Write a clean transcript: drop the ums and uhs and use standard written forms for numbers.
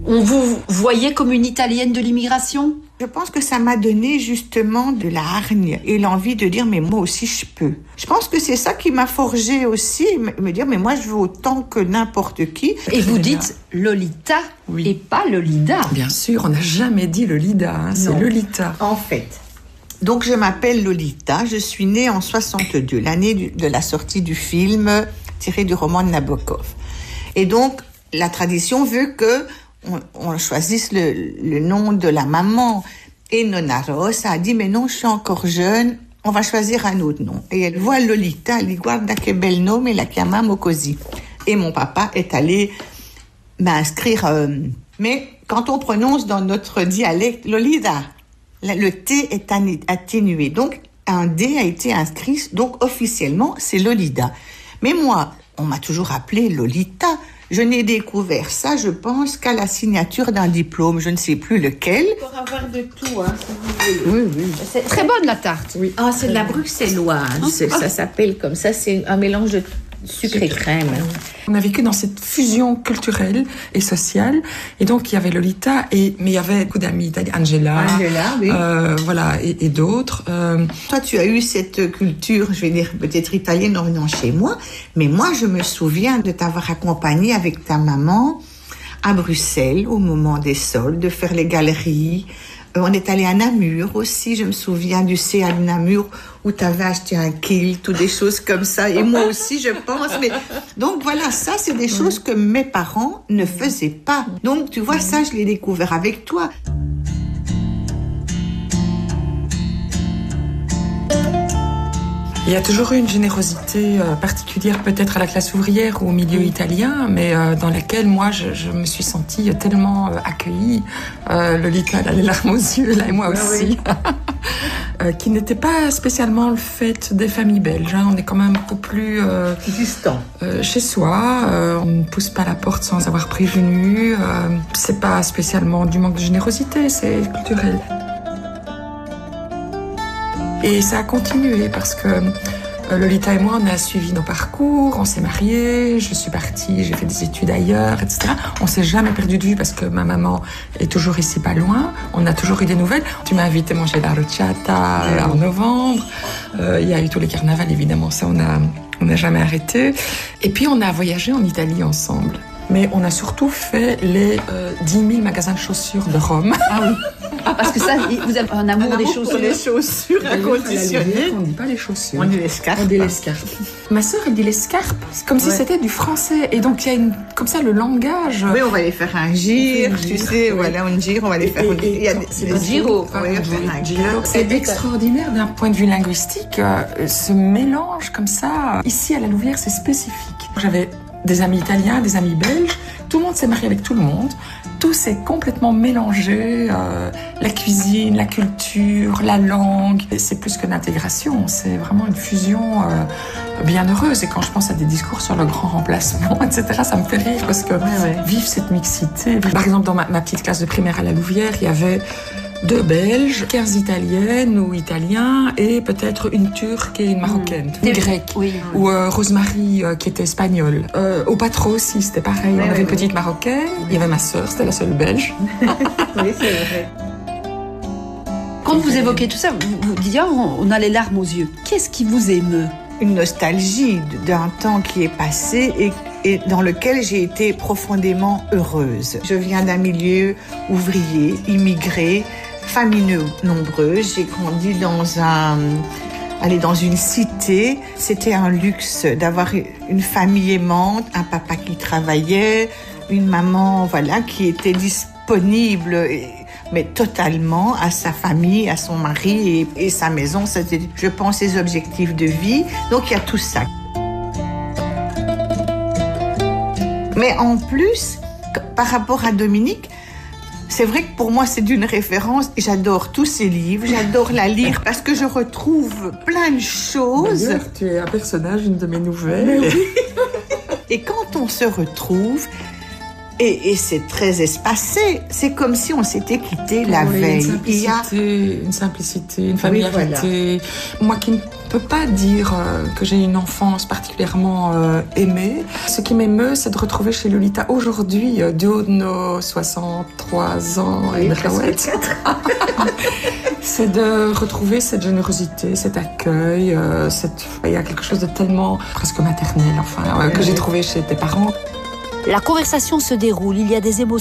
On vous voyait comme une Italienne de l'immigration ? Je pense que ça m'a donné justement de la hargne et l'envie de dire mais moi aussi je peux. Je pense que c'est ça qui m'a forgé aussi, me dire mais moi je veux autant que n'importe qui. Et vous dites Lolita et pas Lolida. Bien sûr, on n'a jamais dit Lolida, c'est Lolita. En fait, donc je m'appelle Lolita, je suis née en 62, l'année de la sortie du film tiré du roman de Nabokov. Et donc la tradition veut que on choisisse le nom de la maman. Et Nonna Rosa a dit, mais non, je suis encore jeune, on va choisir un autre nom. Et elle voit Lolita, elle dit, guarda che bel nome, la chiamiamo così. Et mon papa est allé m'inscrire. Mais quand on prononce dans notre dialecte Lolita, le T est atténué. Donc, un D a été inscrit, donc officiellement, c'est Lolita. Mais moi, on m'a toujours appelé Lolita. Je n'ai découvert ça, je pense, qu'à la signature d'un diplôme, je ne sais plus lequel. Pour avoir de tout, si vous voulez. Oui. C'est très bonne la tarte. Oui. Ah, c'est de la bruxelloise. Ça s'appelle comme ça, c'est un mélange de sucre et crème. On a vécu dans cette fusion culturelle et sociale, et donc il y avait Lolita, mais il y avait beaucoup d'amis, Angela, oui. Voilà, et d'autres. Toi, tu as eu cette culture, je vais dire peut-être italienne en venant chez moi, mais moi, je me souviens de t'avoir accompagnée avec ta maman à Bruxelles au moment des soldes, de faire les galeries. On est allé à Namur aussi, je me souviens du CA de Namur où tu avais acheté un kilt ou des choses comme ça, et moi aussi je pense. Mais donc voilà, ça c'est des choses que mes parents ne faisaient pas. Donc tu vois, ça je l'ai découvert avec toi. Il y a toujours eu une générosité particulière peut-être à la classe ouvrière ou au milieu italien, mais dans laquelle moi je me suis sentie tellement accueillie. Lolita, elle a les larmes aux yeux, là, et moi aussi. Qui n'était pas spécialement le fait des familles belges. On est quand même beaucoup plus distant. Chez soi, on ne pousse pas la porte sans avoir prévenu. C'est pas spécialement du manque de générosité, c'est culturel. Et ça a continué parce que Lolita et moi, on a suivi nos parcours, on s'est mariés, je suis partie, j'ai fait des études ailleurs, etc. On s'est jamais perdu de vue parce que ma maman est toujours ici pas loin. On a toujours eu des nouvelles. Tu m'as invité manger la rocciata en novembre. Il y a eu tous les carnavals, évidemment, ça on n'a jamais arrêté. Et puis on a voyagé en Italie ensemble. Mais on a surtout fait les 10 000 magasins de chaussures de Rome. Ah oui. Parce que ça, vous avez un amour des chaussures. Les chaussures inconditionnelles. On ne dit pas les chaussures. On dit les scarpes. On dit les scarpes. Ma sœur, elle dit les scarpes. C'est comme si c'était du français. Et donc, il y a comme ça le langage. Oui, on va les faire un gire, tu sais. Voilà, un gire, on va les faire. C'est des gyros. C'est extraordinaire d'un point de vue linguistique. Ce mélange comme ça. Ici, à la Louvière, c'est spécifique. J'avais des amis italiens, des amis belges. Tout le monde s'est marié avec tout le monde. Tout s'est complètement mélangé. La cuisine, la culture, la langue. C'est plus que l'intégration. C'est vraiment une fusion bien heureuse. Et quand je pense à des discours sur le grand remplacement, etc., ça me fait rire parce que vive cette mixité. Par exemple, dans ma petite classe de primaire à la Louvière, il y avait 2 Belges, 15 Italiennes ou Italiens et peut-être une Turque et une Marocaine. Une Grecque. Oui. Ou Rosemary qui était espagnole. Au Patro aussi, c'était pareil. On avait une petite Marocaine. Il y avait ma sœur, c'était la seule Belge. Oui, c'est vrai. Quand vous évoquez tout ça, vous dites, on a les larmes aux yeux. Qu'est-ce qui vous émeut ? Une nostalgie d'un temps qui est passé et dans lequel j'ai été profondément heureuse. Je viens d'un milieu ouvrier, immigré, famille nombreuse. J'ai grandi dans une cité. C'était un luxe d'avoir une famille aimante, un papa qui travaillait, une maman qui était disponible mais totalement à sa famille, à son mari et sa maison. C'était, je pense, ses objectifs de vie. Donc il y a tout ça. Mais en plus, par rapport à Dominique, c'est vrai que pour moi, c'est d'une référence. J'adore tous ses livres, j'adore la lire parce que je retrouve plein de choses. D'ailleurs, tu es un personnage d'une de mes nouvelles. Et quand on se retrouve, Et c'est très espacé. C'est comme si on s'était quitté la veille. Une simplicité, une familiarité. Moi qui ne peux pas dire que j'ai une enfance particulièrement aimée, ce qui m'émeut, c'est de retrouver chez Lolita aujourd'hui, du haut de nos 63 ans et c'est de retrouver cette générosité, cet accueil, il y a quelque chose de tellement presque maternel, que j'ai trouvé chez tes parents. La conversation se déroule, il y a des émotions